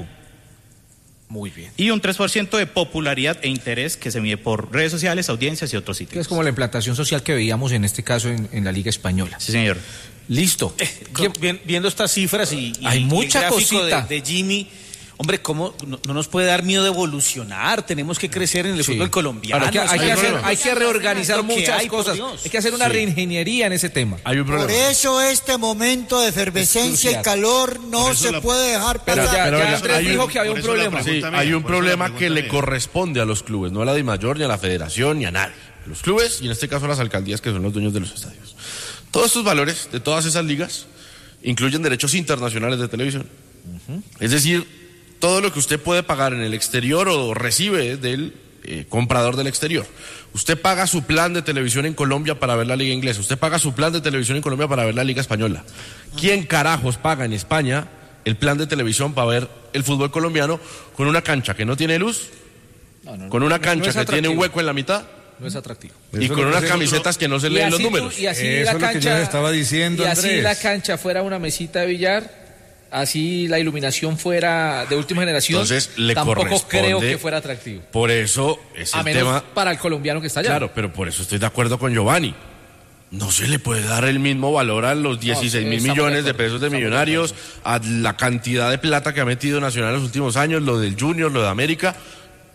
Muy bien. Y un tres por ciento de popularidad e interés que se mide por redes sociales, audiencias y otros Que sitios. es como la implantación social que veíamos en este caso en, en la Liga Española. Sí, señor. Listo. Con- vi- viendo estas cifras y, y- Hay y mucha el gráfico cosita. de, de Jimmy, hombre, ¿cómo no, no nos puede dar miedo de evolucionar? Tenemos que crecer en el Sí. fútbol colombiano. Ahora, hay, que, hay, que Hay hacer, problema. hay que reorganizar Lo que muchas hay, por cosas. Dios. Hay que hacer una Sí. reingeniería en ese tema. Hay un Por problema. eso este momento de efervescencia Es y calor no Por eso se la- puede dejar Pero pasar. ya, pero ya oiga, Andrés hay un- dijo que había por un eso la problema. Sí, pregunta mía, hay un por eso la problema pregunta que le mía. corresponde a los clubes, no a la DIMAYOR, ni a la federación, ni a nadie. A los clubes y en este caso a las alcaldías que son los dueños de los estadios. Todos estos valores de todas esas ligas incluyen derechos internacionales de televisión. Es decir, todo lo que usted puede pagar en el exterior o recibe del eh, comprador del exterior. Usted paga su plan de televisión en Colombia para ver la liga inglesa. Usted paga su plan de televisión en Colombia para ver la liga española. ¿Quién carajos paga en España el plan de televisión para ver el fútbol colombiano con una cancha que no tiene luz, No, no, con no, una no cancha es que tiene un atractivo. hueco en la mitad No es atractivo. y Eso con es lo unas que- camisetas que no se Y leen los así tú- números? y así Eso la es lo que yo cancha, le estaba diciendo, y así Andrés. la cancha fuera una mesita de billar, así la iluminación fuera de última generación, Entonces, le tampoco corresponde- creo que fuera atractivo. Por eso es A el menos tema. para el colombiano que está allá. Claro, pero por eso estoy de acuerdo con Giovanni. No se le puede dar el mismo valor a los dieciséis mil estamos millones de de acuerdo, pesos de estamos de millonarios, a la cantidad de plata que ha metido Nacional en los últimos años, lo del Junior, lo de América.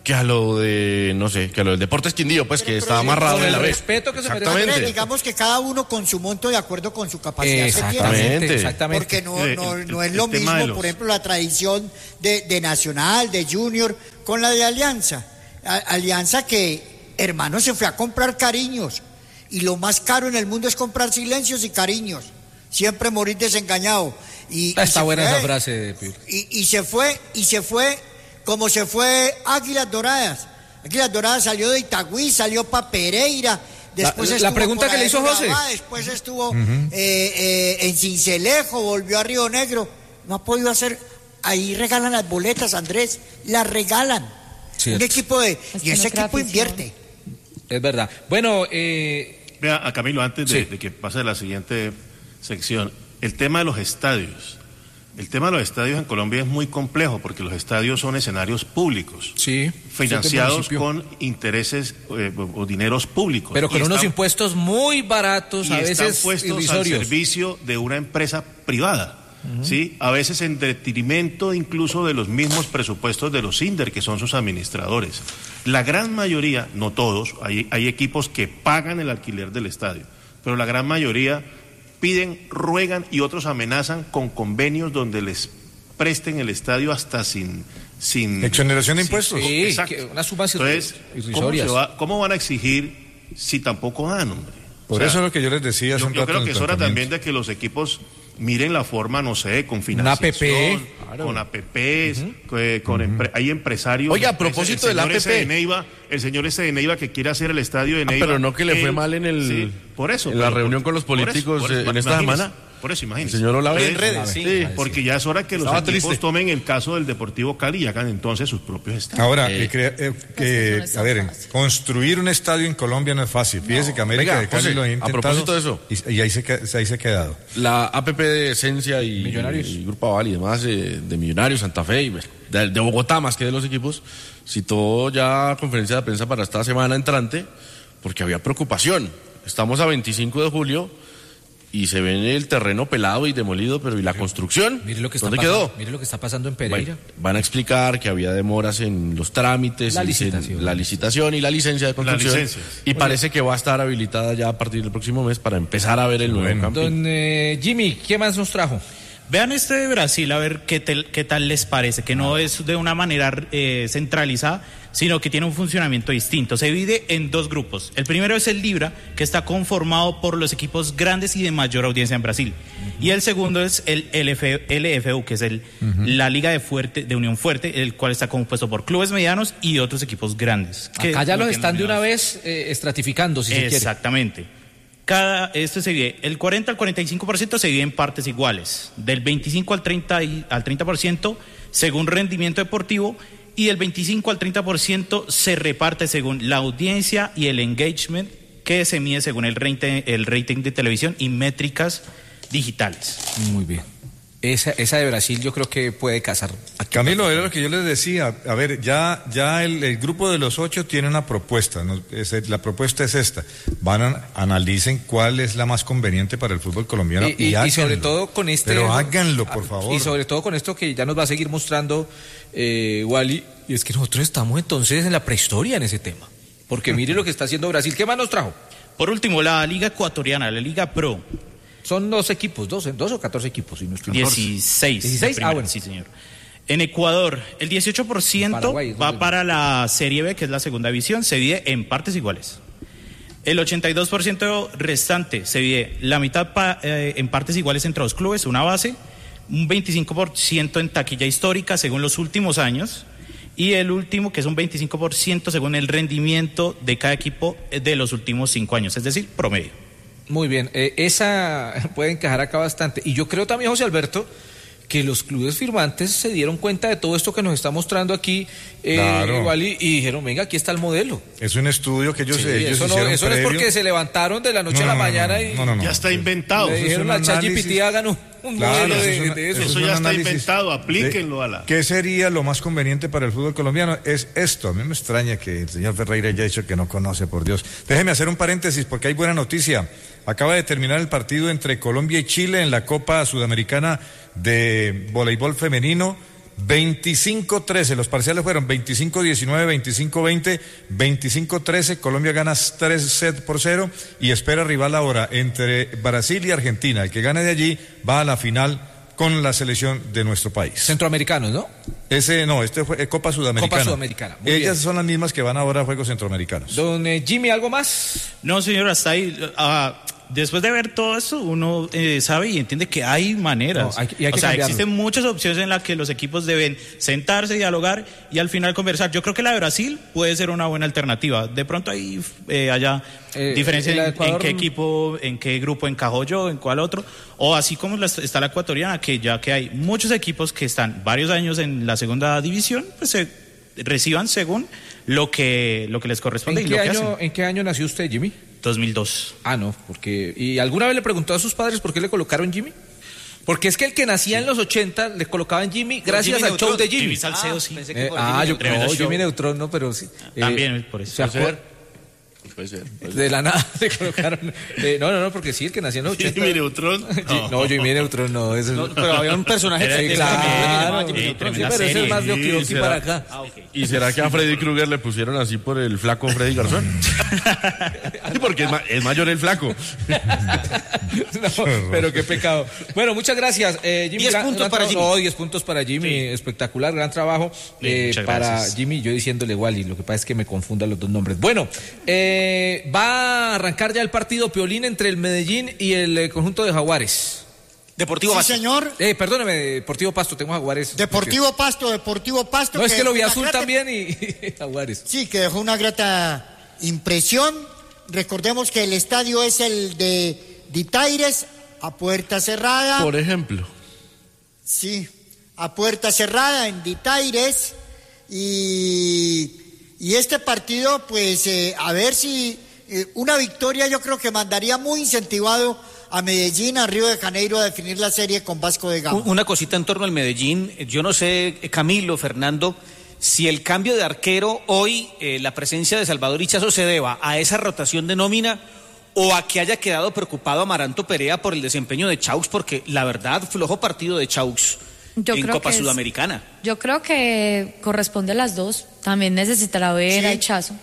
que a lo de, no sé, que a lo del Deportes Quindío, pues pero, que está amarrado de la vez. Respeto que se exactamente. Merece. Digamos que cada uno con su monto de acuerdo con su capacidad. Exactamente. Exactamente. Porque no, no, el, no es lo mismo, los... por ejemplo, la tradición de, de Nacional, de Junior, con la de Alianza. A, Alianza que, hermano, se fue a comprar cariños. Y lo más caro en el mundo es comprar silencios y cariños. Siempre morir desengañado. Y, está y buena fue, esa frase de Piro. Y, y se fue, y se fue... como se fue Águilas Doradas. Águilas Doradas salió de Itagüí, salió para Pereira, después la, estuvo la pregunta que le hizo José. Urabá, después estuvo uh-huh. eh, eh, en Cincelejo, volvió a Río Negro. No ha podido hacer, ahí regalan las boletas, Andrés, las regalan. Cierto. Un equipo de, es y ese equipo invierte. Es verdad. Bueno, eh... vea, a Camilo, antes de, sí. de que pase a la siguiente sección, el tema de los estadios. El tema de los estadios en Colombia es muy complejo porque los estadios son escenarios públicos, sí, financiados con intereses eh, o dineros públicos. Pero con unos están, impuestos muy baratos, y a veces están puestos irrisorios. Al servicio de una empresa privada, uh-huh. ¿sí? A veces en detrimento incluso de los mismos presupuestos de los INDER, que son sus administradores. La gran mayoría, no todos, hay, hay equipos que pagan el alquiler del estadio, pero la gran mayoría piden, ruegan y otros amenazan con convenios donde les presten el estadio hasta sin... sin exoneración de impuestos. Sí, exacto. Que una suma Entonces, ¿cómo, se va, ¿cómo van a exigir si tampoco dan, hombre? Por o sea, eso es lo que yo les decía hace yo, un yo rato. Yo creo que es hora también de que los equipos miren la forma, no sé, con financiación, una A P P, claro. con A P Pes, uh-huh. eh, con uh-huh. empre- hay empresarios. Oye, a propósito de la A P P, de Neiva, el señor ese de Neiva que quiere hacer el estadio de Neiva. Ah, pero no que le fue él, mal en el sí, por eso, en la pero, reunión por, con los políticos por eso, por eso, en esta semana. Por eso, imagínese. El señor Olave en redes, sí, sí, porque ya es hora que los Estaba equipos triste. tomen el caso del Deportivo Cali y hagan entonces sus propios estadios. Ahora, eh, eh, eh, que, a ver, construir un estadio en Colombia no es fácil. Fíjese no. que América Venga, de Cali José, lo ha intentado. A propósito de eso. Y, y ahí, se, ahí se ha quedado. La A P P de Esencia y, Millonarios. y Grupo Aval y demás, eh, de Millonarios, Santa Fe, y de, de Bogotá más que de los equipos, citó ya conferencia de prensa para esta semana entrante, porque había preocupación. Estamos a veinticinco de julio y se ve el terreno pelado y demolido, pero ¿y la construcción? Mire lo que está ¿Dónde pasando, quedó? Mire lo que está pasando en Pereira. Bueno, van a explicar que había demoras en los trámites, la y licitación, en, la licitación y la licencia de construcción. Y parece que va a estar habilitada ya a partir del próximo mes para empezar a ver el nuevo bueno. camping. Don eh, Jimmy, ¿qué más nos trajo? Vean este de Brasil, a ver qué, te, qué tal les parece, que no es de una manera eh, centralizada, sino que tiene un funcionamiento distinto. Se divide en dos grupos. El primero es el Libra, que está conformado por los equipos grandes y de mayor audiencia en Brasil. Uh-huh. Y el segundo es el L F U, que es el, uh-huh. la Liga de Fuerte de Unión Fuerte, el cual está compuesto por clubes medianos y otros equipos grandes. Acá ya los están de una vez eh, estratificando, si se quiere. Exactamente. Cada, esto se divide, el cuarenta al cuarenta y cinco por ciento se divide en partes iguales, del veinticinco al treinta y, al treinta por ciento según rendimiento deportivo, y del veinticinco al treinta por ciento se reparte según la audiencia y el engagement, que se mide según el rating, el rating de televisión y métricas digitales. Muy bien. Esa, esa de Brasil yo creo que puede casar. Camilo, era lo que yo les decía. A ver, ya, ya el, el grupo de los ocho tiene una propuesta. ¿no? Es, la propuesta es esta. Van a analicen cuál es la más conveniente para el fútbol colombiano y, y, y, y sobre todo con este. Pero háganlo, por favor. Y sobre todo con esto que ya nos va a seguir mostrando eh, Wally, y es que nosotros estamos entonces en la prehistoria en ese tema. Porque mire lo que está haciendo Brasil. ¿Qué más nos trajo? Por último, la Liga Ecuatoriana, la Liga Pro. Son dos equipos, dos, dos o catorce equipos. Si no estoy dieciséis. ¿dieciséis? Ah, bueno. Sí, señor. En Ecuador, el dieciocho por ciento Paraguay, va para la Serie B, que es la segunda división, se divide en partes iguales. El ochenta y dos por ciento restante se divide la mitad pa, eh, en partes iguales entre los clubes, una base, un veinticinco por ciento en taquilla histórica según los últimos años, y el último, que es un veinticinco por ciento según el rendimiento de cada equipo de los últimos cinco años, es decir, promedio. Muy bien, eh, esa puede encajar acá bastante. Y yo creo también, José Alberto, que los clubes firmantes se dieron cuenta de todo esto que nos está mostrando aquí, eh, claro. igual y, y dijeron, venga, aquí está el modelo. Es un estudio que ellos, sí, ellos eso hicieron no, eso no es porque se levantaron de la noche no, a la no, mañana no, y no, no, no. ya está inventado. Le dijeron a ChatGPT, hagan un, un claro, modelo de, eso, una, de eso. Eso, eso ya está inventado, aplíquenlo a la... ¿Qué sería lo más conveniente para el fútbol colombiano? Es esto. A mí me extraña que el señor Ferreira haya dicho que no conoce, por Dios. Déjeme hacer un paréntesis porque hay buena noticia. Acaba de terminar el partido entre Colombia y Chile en la Copa Sudamericana de voleibol femenino. veinticinco trece, los parciales fueron veinticinco diecinueve, veinticinco veinte, veinticinco trece, Colombia gana tres sets por cero y espera rival ahora entre Brasil y Argentina. El que gane de allí va a la final con la selección de nuestro país. Centroamericanos, ¿no? Ese, no, este fue eh, Copa Sudamericana. Copa Sudamericana. Muy Ellas bien. son las mismas que van ahora a Juegos Centroamericanos. Don eh, Jimmy, ¿algo más? No, señor, hasta ahí. Uh, después de ver todo eso, uno eh, sabe y entiende que hay maneras. No, hay, y hay o que sea, cambiarlo. existen muchas opciones en las que los equipos deben sentarse, dialogar y al final conversar. Yo creo que la de Brasil puede ser una buena alternativa. De pronto ahí eh, haya eh, diferencia en, Ecuador... en qué equipo, en qué grupo encajó yo, en cuál otro. O así como la, está la ecuatoriana, que ya que hay muchos equipos que están varios años en la segunda división, pues se reciban según lo que, lo que les corresponde ¿En y qué lo que año, hacen. ¿En qué año nació usted, Jimmy? dos mil dos. Ah, no, porque... ¿Y alguna vez le preguntó a sus padres por qué le colocaron Jimmy? Porque es que el que nacía en los ochenta le colocaban Jimmy gracias Jimmy al show Neutron, de Jimmy. Jimmy Salcedo, sí. Eh, ah, yo Tremendo no, show. Jimmy Neutron no, pero sí. También, Eh, por eso. ¿se acuerda? Puede ser. Puede ser. De la nada le colocaron. Eh, no, no, no, porque sí, el que nació en los ochenta. Jimmy Neutron. No, no Jimmy Neutron no. Eso No, pero había un personaje Era que de- claro, tremendo, sí, tremenda pero ese es serie. más de Sí, Okioki será. para acá. Ah, ok. ¿Y será que a Freddy Krueger le pusieron así por el flaco Freddy Garzón? Sí, porque es, ma- es mayor el flaco. No, pero qué pecado. Bueno, muchas gracias. Eh, Jimmy, Diez gran- puntos gran para trabajo. Jimmy. Oh, diez puntos para Jimmy. Espectacular, gran trabajo. Bien, Eh, muchas para gracias. Jimmy, yo diciéndole igual, y lo que pasa es que me confundan los dos nombres. Bueno, eh, va a arrancar ya el partido Piolín entre el Medellín y el eh, conjunto de Jaguares. Deportivo Sí, Pasto. señor. Eh, perdóneme, Deportivo Pasto, tengo Jaguares. Deportivo Pasto, Deportivo Pasto. No, es que lo vi dejó azul una grata- también y Jaguares. Sí, que dejó una grata impresión. Recordemos que el estadio es el de Ditaires, a puerta cerrada. Por ejemplo. Sí, a puerta cerrada en Ditaires. Y, y este partido, pues, eh, a ver si eh, una victoria yo creo que mandaría muy incentivado a Medellín, a Río de Janeiro, a definir la serie con Vasco de Gama. Una cosita en torno al Medellín. Yo no sé, Camilo, Fernando, si el cambio de arquero hoy, eh, la presencia de Salvador Ichazo se deba a esa rotación de nómina o a que haya quedado preocupado Amaranto Perea por el desempeño de Chaux, porque la verdad, flojo partido de Chaux Yo en creo Copa que es- Sudamericana. Yo creo que corresponde a las dos. También necesitará ver Sí. a Ichazo.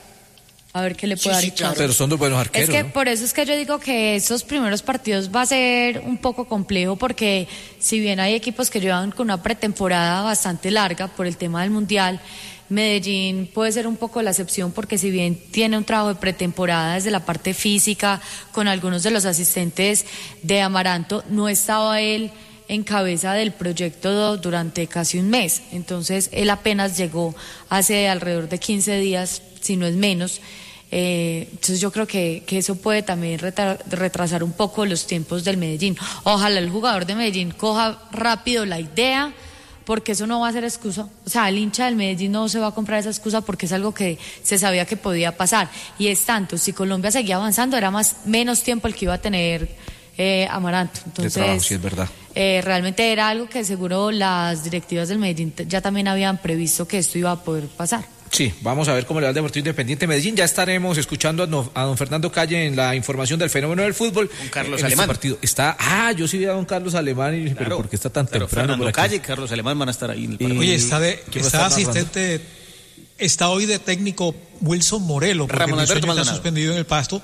A ver qué le Sí, puede dar sí, Ichazo. claro. Pero son dos buenos Es arqueros, que ¿no? por eso es que yo digo que esos primeros partidos va a ser un poco complejo porque si bien hay equipos que llevan con una pretemporada bastante larga por el tema del Mundial, Medellín puede ser un poco la excepción porque si bien tiene un trabajo de pretemporada desde la parte física con algunos de los asistentes de Amaranto, no estaba él en cabeza del proyecto durante casi un mes. Entonces él apenas llegó hace alrededor de quince días, si no es menos. Eh, entonces yo creo que, que eso puede también retra- retrasar un poco los tiempos del Medellín. Ojalá el jugador de Medellín coja rápido la idea, porque eso no va a ser excusa. O sea, el hincha del Medellín no se va a comprar esa excusa porque es algo que se sabía que podía pasar. Y es tanto, si Colombia seguía avanzando, era más menos tiempo el que iba a tener eh, Amaranto. Entonces, De trabajo, sí, es verdad. eh, realmente era algo que seguro las directivas del Medellín t- ya también habían previsto que esto iba a poder pasar. Sí, vamos a ver cómo le va el Deportivo Independiente Medellín. Ya estaremos escuchando a, no- a don Fernando Calle en la información del fenómeno del fútbol. Con Carlos en este Alemán. partido. Está, ah, yo sí vi a don Carlos Alemán, y, pero ¿por qué está tan Pero temprano? Fernando por aquí? Calle y Carlos Alemán van a estar ahí en el Y- partido. Oye, está, de, ¿Quién va a está estar narrando? asistente, está hoy de técnico Wilson Morelos, porque Ramón Risueño Alberto está Maldonado. suspendido en el Pasto.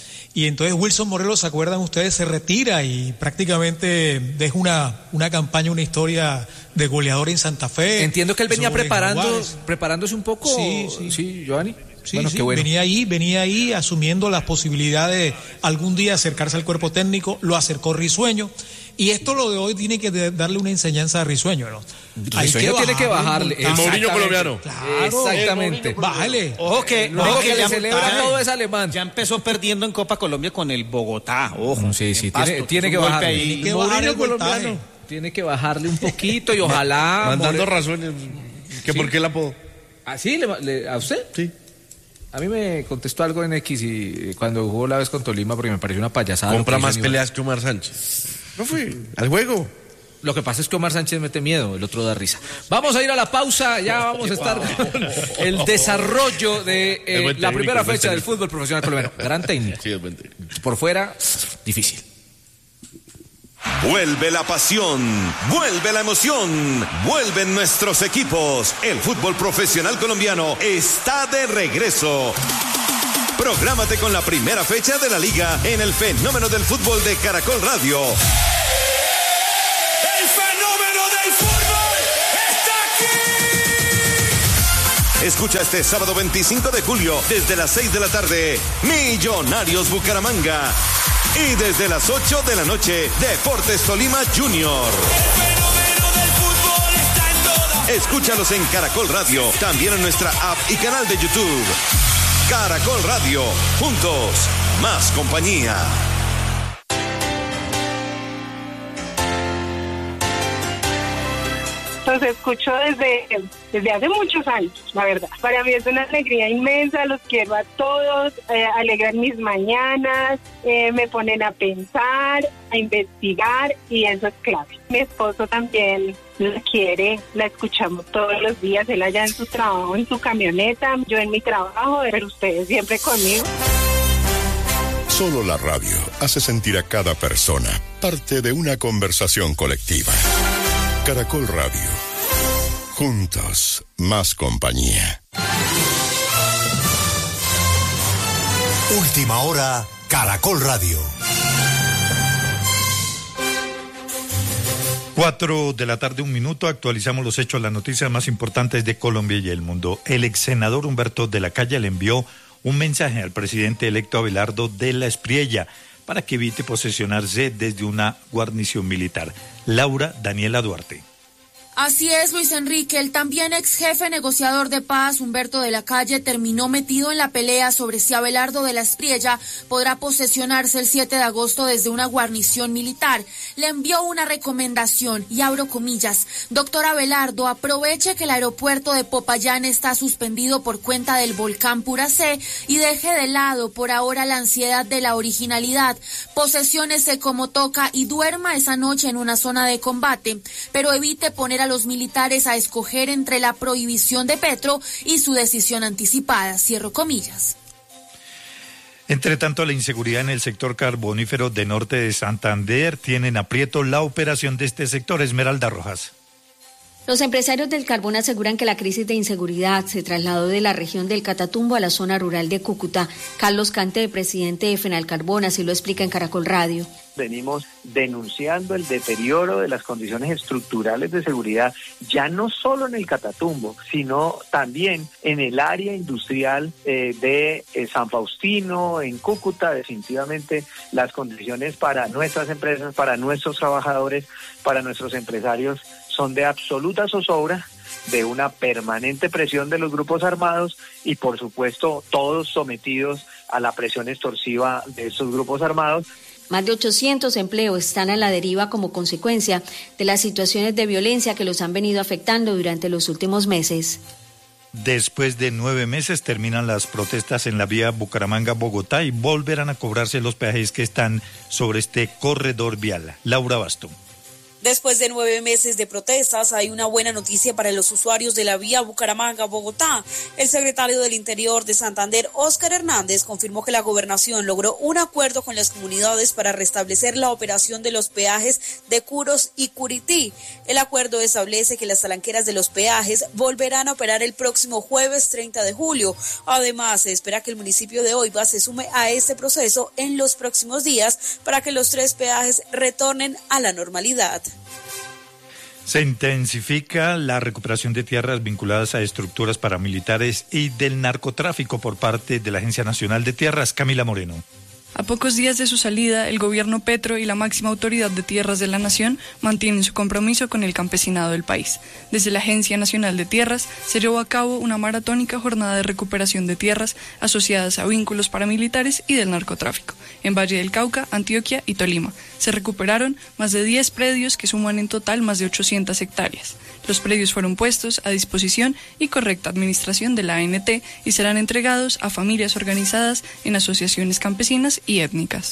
Y entonces Wilson Morelos, ¿se acuerdan ustedes? Se retira y prácticamente deja una, una campaña, una historia de goleador en Santa Fe. Entiendo que él venía sobre preparando, Jaguares. preparándose un poco. Sí, sí. Sí, Giovanni. Sí, bueno, sí, qué bueno. venía ahí, venía ahí asumiendo la posibilidad de algún día acercarse al cuerpo técnico, lo acercó Risueño, y esto lo de hoy tiene que de- darle una enseñanza a Risueño, ¿no? Hay Risueño tiene que bajarle. el El voltaje. Mourinho Exactamente. colombiano. Claro. Exactamente. Bájale. Ojo que, Lo ojo único que que le ya, celebra ya- todo es alemán. ya empezó perdiendo en Copa Colombia con el Bogotá. Ojo. Sí, sí, En Pasto, tiene, tiene un que golpe bajarle. ahí. Tiene que bajar el voltaje. Tiene que bajarle un poquito y ojalá. Mandando More- razones. ¿Que Sí. ¿Por qué la apodo? ¿Ah, sí? ¿Le- le- ¿A usted? Sí. A mí me contestó algo en X y eh, cuando jugó la vez con Tolima porque me pareció una payasada. Compra lo que más hizo Aníbal. peleas que Omar Sánchez. No fue. Al juego. Lo que pasa es que Omar Sánchez mete miedo, el otro da risa. Vamos a ir a la pausa, ya vamos a estar con el desarrollo de eh, Es buen la técnico, primera es buen fecha del técnico. fútbol profesional colombiano. Gran técnico. Sí, es buen técnico. Por fuera, difícil. Vuelve la pasión, vuelve la emoción, vuelven nuestros equipos. El fútbol profesional colombiano está de regreso. Prográmate con la primera fecha de la liga en el fenómeno del fútbol de Caracol Radio. ¡El fenómeno del fútbol está aquí! Escucha este sábado veinticinco de julio desde las seis de la tarde, Millonarios Bucaramanga. Y desde las ocho de la noche, Deportes Tolima Junior. El fenómeno del fútbol está en todas. Escúchalos en Caracol Radio, también en nuestra app y canal de YouTube. Caracol Radio, juntos, más compañía. Los escucho desde, desde hace muchos años, la verdad. Para mí es una alegría inmensa, los quiero a todos, eh, alegran mis mañanas, eh, me ponen a pensar, a investigar y eso es clave. Mi esposo también la quiere, la escuchamos todos los días, él allá en su trabajo, en su camioneta, yo en mi trabajo, pero ustedes siempre conmigo. Solo la radio hace sentir a cada persona parte de una conversación colectiva. Caracol Radio. Juntos, más compañía. Última hora, Caracol Radio. Cuatro de la tarde, un minuto, actualizamos los hechos, las noticias más importantes de Colombia y el mundo. El ex senador Humberto de la Calle le envió un mensaje al presidente electo Abelardo de la Espriella para que evite posesionarse desde una guarnición militar. Laura Daniela Duarte. Así es, Luis Enrique, el también ex jefe negociador de paz, Humberto de la Calle, terminó metido en la pelea sobre si Abelardo de la Espriella podrá posesionarse el siete de agosto desde una guarnición militar. Le envió una recomendación, y abro comillas: doctor Abelardo, aproveche que el aeropuerto de Popayán está suspendido por cuenta del volcán Puracé y deje de lado por ahora la ansiedad de la originalidad. Posesiónese como toca y duerma esa noche en una zona de combate, pero evite poner a los militares a escoger entre la prohibición de Petro y su decisión anticipada. Cierro comillas. Entre tanto, la inseguridad en el sector carbonífero de norte de Santander tiene en aprieto la operación de este sector. Esmeralda Rojas. Los empresarios del carbón aseguran que la crisis de inseguridad se trasladó de la región del Catatumbo a la zona rural de Cúcuta. Carlos Cante, presidente de Fenalcarbón, así lo explica en Caracol Radio. Venimos denunciando el deterioro de las condiciones estructurales de seguridad, ya no solo en el Catatumbo, sino también en el área industrial eh, de eh, San Faustino, en Cúcuta. Definitivamente las condiciones para nuestras empresas, para nuestros trabajadores, para nuestros empresarios son de absoluta zozobra, de una permanente presión de los grupos armados y, por supuesto, todos sometidos a la presión extorsiva de esos grupos armados. Más de ochocientos empleos están a la deriva como consecuencia de las situaciones de violencia que los han venido afectando durante los últimos meses. Después de nueve meses terminan las protestas en la vía Bucaramanga-Bogotá y volverán a cobrarse los peajes que están sobre este corredor vial. Laura Basto. Después de nueve meses de protestas, hay una buena noticia para los usuarios de la vía Bucaramanga-Bogotá. El secretario del Interior de Santander, Óscar Hernández, confirmó que la gobernación logró un acuerdo con las comunidades para restablecer la operación de los peajes de Curos y Curití. El acuerdo establece que las talanqueras de los peajes volverán a operar el próximo jueves treinta de julio. Además, se espera que el municipio de Oiva se sume a este proceso en los próximos días para que los tres peajes retornen a la normalidad. Se intensifica la recuperación de tierras vinculadas a estructuras paramilitares y del narcotráfico por parte de la Agencia Nacional de Tierras. Camila Moreno. A pocos días de su salida, el gobierno Petro y la máxima autoridad de tierras de la nación mantienen su compromiso con el campesinado del país. Desde la Agencia Nacional de Tierras se llevó a cabo una maratónica jornada de recuperación de tierras asociadas a vínculos paramilitares y del narcotráfico, en Valle del Cauca, Antioquia y Tolima. Se recuperaron más de diez predios que suman en total más de ochocientas hectáreas. Los predios fueron puestos a disposición y correcta administración de la A N T y serán entregados a familias organizadas en asociaciones campesinas y étnicas.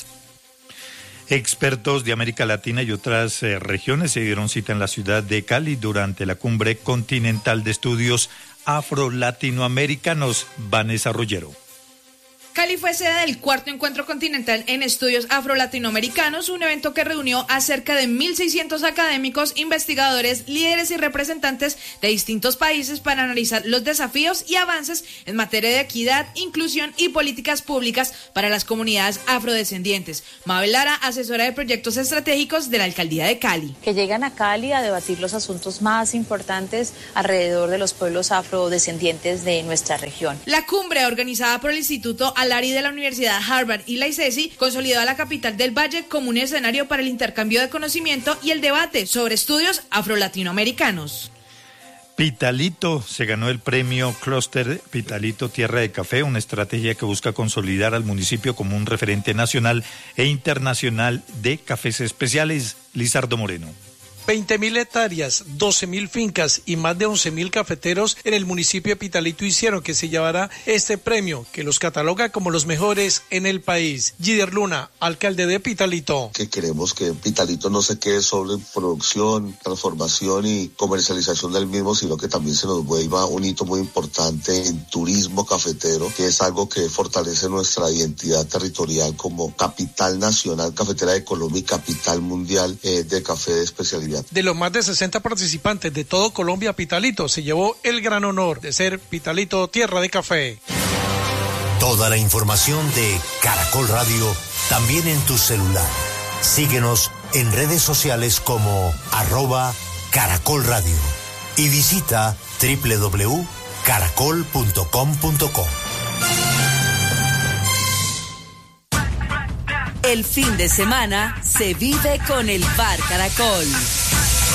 Expertos de América Latina y otras eh, regiones se dieron cita en la ciudad de Cali durante la Cumbre Continental de Estudios Afro-Latinoamericanos. Vanessa Rollero. Cali fue sede del cuarto encuentro continental en estudios afro-latinoamericanos, un evento que reunió a cerca de mil seiscientos académicos, investigadores, líderes y representantes de distintos países para analizar los desafíos y avances en materia de equidad, inclusión y políticas públicas para las comunidades afrodescendientes. Mabel Lara, asesora de proyectos estratégicos de la Alcaldía de Cali. Que llegan a Cali a debatir los asuntos más importantes alrededor de los pueblos afrodescendientes de nuestra región. La cumbre, organizada por el Instituto Alari de la Universidad Harvard y la ICESI, consolidó a la capital del Valle como un escenario para el intercambio de conocimiento y el debate sobre estudios afro-latinoamericanos. Pitalito se ganó el premio Clúster Pitalito Tierra de Café, una estrategia que busca consolidar al municipio como un referente nacional e internacional de cafés especiales. Lizardo Moreno. veinte mil hectáreas, doce mil fincas y más de once mil cafeteros en el municipio de Pitalito hicieron que se llevara este premio, que los cataloga como los mejores en el país. Gider Luna, alcalde de Pitalito. Que queremos que Pitalito no se quede solo en producción, transformación y comercialización del mismo, sino que también se nos vuelva un hito muy importante en turismo cafetero, que es algo que fortalece nuestra identidad territorial como capital nacional cafetera de Colombia y capital mundial eh, de café de especialidad. De los más de sesenta participantes de todo Colombia, Pitalito se llevó el gran honor de ser Pitalito Tierra de Café. Toda la información de Caracol Radio también en tu celular. Síguenos en redes sociales como arroba Caracol Radio y visita doble u doble u doble u punto caracol punto com punto co. El fin de semana se vive con el Bar Caracol.